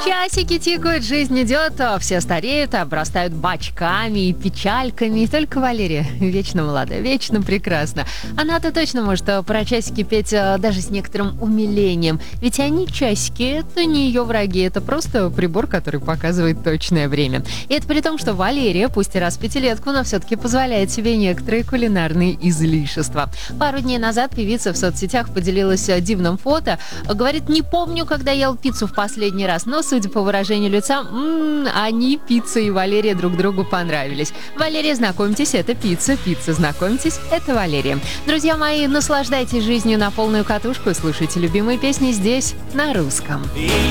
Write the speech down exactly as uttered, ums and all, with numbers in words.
Часики тикают, жизнь идет, а все стареют, обрастают бачками и печальками. И только Валерия вечно молодая, вечно прекрасна. Она-то точно может а, про часики петь а, даже с некоторым умилением. Ведь они, часики, это не ее враги, это просто прибор, который показывает точное время. И это при том, что Валерия, пусть и раз в пятилетку, но все-таки позволяет себе некоторые кулинарные излишества. Пару дней назад певица в соцсетях поделилась а, дивным фото. Говорит, не помню, когда ел пиццу в последний раз, но, судя по выражению лица, м-м, они, пицца и Валерия, друг другу понравились. Валерия, знакомьтесь, это пицца. Пицца, знакомьтесь, это Валерия. Друзья мои, наслаждайтесь жизнью на полную катушку и слушайте любимые песни здесь, на русском.